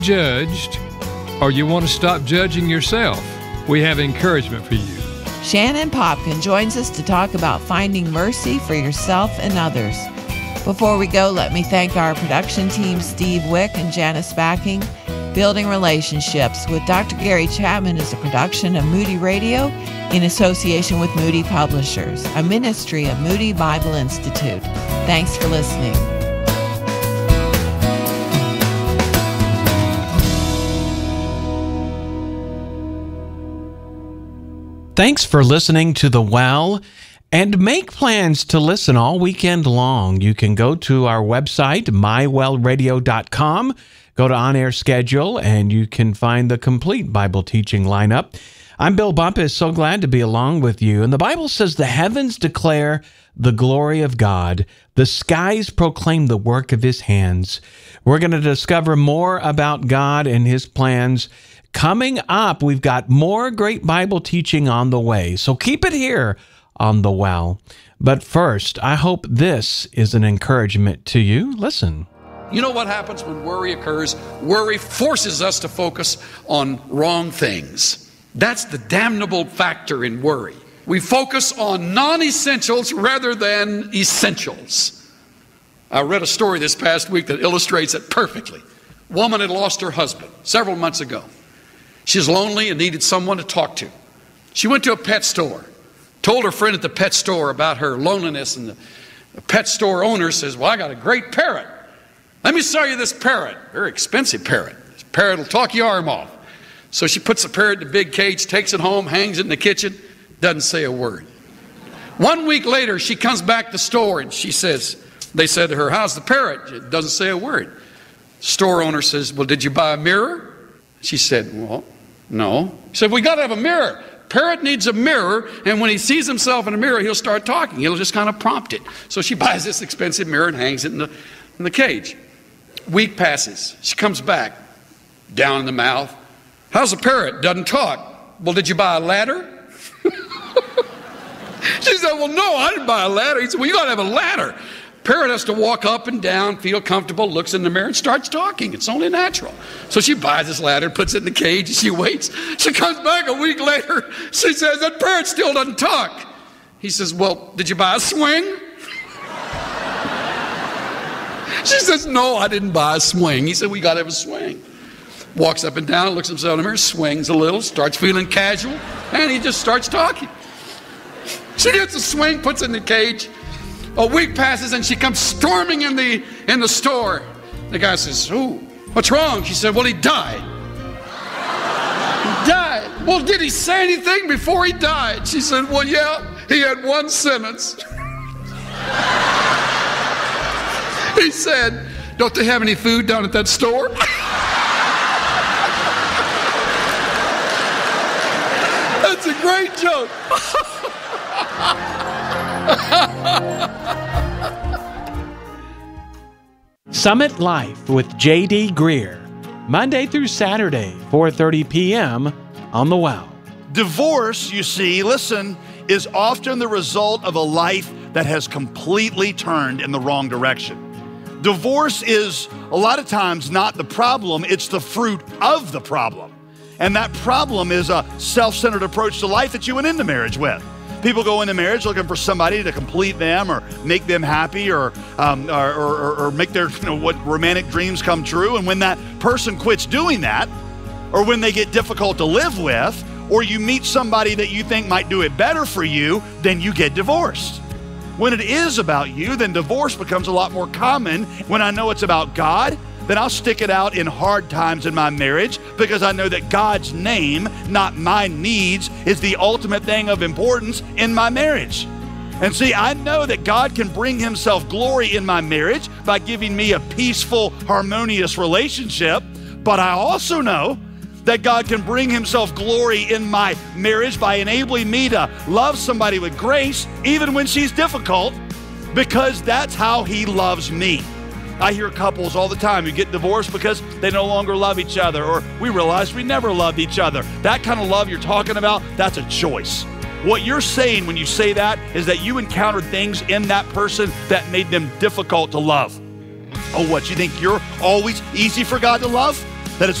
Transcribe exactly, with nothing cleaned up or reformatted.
judged, or you want to stop judging yourself, we have encouragement for you. Shannon Popkin joins us to talk about finding mercy for yourself and others. Before we go, let me thank our production team, Steve Wick and Janice Backing. Building Relationships with Doctor Gary Chapman is a production of Moody Radio in association with Moody Publishers, a ministry of Moody Bible Institute. Thanks for listening. Thanks for listening to The Well, and make plans to listen all weekend long. You can go to our website, my well radio dot com, go to On-Air Schedule, and you can find the complete Bible teaching lineup. I'm Bill Bumpus, so glad to be along with you. And the Bible says the heavens declare the glory of God. The skies proclaim the work of His hands. We're going to discover more about God and His plans. Coming up, we've got more great Bible teaching on the way, so keep it here on The Well. But first, I hope this is an encouragement to you. Listen. You know what happens when worry occurs? Worry forces us to focus on wrong things. That's the damnable factor in worry. We focus on non-essentials rather than essentials. I read a story this past week that illustrates it perfectly. A woman had lost her husband several months ago. She was lonely and needed someone to talk to. She went to a pet store, told her friend at the pet store about her loneliness, and the, the pet store owner says, well, I got a great parrot. Let me sell you this parrot. Very expensive parrot. This parrot will talk your arm off. So she puts the parrot in a big cage, takes it home, hangs it in the kitchen, doesn't say a word. One week later, she comes back to the store and she says, they said to her, how's the parrot? It doesn't say a word. Store owner says, well, did you buy a mirror? She said, well, no. He said, we got to have a mirror. Parrot needs a mirror, and when he sees himself in a mirror, he'll start talking. He'll just kind of prompt it. So she buys this expensive mirror and hangs it in the, in the cage. Week passes. She comes back, down in the mouth. How's the parrot? Doesn't talk. Well, did you buy a ladder? She said, well, no, I didn't buy a ladder. He said, well, you got to have a ladder. Parrot has to walk up and down, feel comfortable, looks in the mirror, and starts talking. It's only natural. So she buys this ladder, puts it in the cage, and she waits. She comes back a week later. She says, that parrot still doesn't talk. He says, well, did you buy a swing? She says, no, I didn't buy a swing. He said, we got to have a swing. Walks up and down, looks himself in the mirror, swings a little, starts feeling casual, and he just starts talking. She gets a swing, puts it in the cage. A week passes and she comes storming in the in the store. The guy says, "Ooh, what's wrong?" She said, "Well, he died." He died. Well, did he say anything before he died? She said, "Well, yeah, he had one sentence." He said, "Don't they have any food down at that store?" That's a great joke. Summit Life with J D. Greer, Monday through Saturday, four thirty p.m. on The Well. Divorce, you see, listen, is often the result of a life that has completely turned in the wrong direction. Divorce is a lot of times not the problem, it's the fruit of the problem. And that problem is a self-centered approach to life that you went into marriage with. People go into marriage looking for somebody to complete them or make them happy or um, or, or, or make their you know what romantic dreams come true. And when that person quits doing that, or when they get difficult to live with, or you meet somebody that you think might do it better for you, then you get divorced. When it is about you, then divorce becomes a lot more common. When I know it's about God, then I'll stick it out in hard times in my marriage because I know that God's name, not my needs, is the ultimate thing of importance in my marriage. And see, I know that God can bring Himself glory in my marriage by giving me a peaceful, harmonious relationship, but I also know that God can bring Himself glory in my marriage by enabling me to love somebody with grace, even when she's difficult, because that's how He loves me. I hear couples all the time who get divorced because they no longer love each other, or we realize we never loved each other. That kind of love you're talking about, that's a choice. What you're saying when you say that is that you encountered things in that person that made them difficult to love. Oh, what, you think you're always easy for God to love?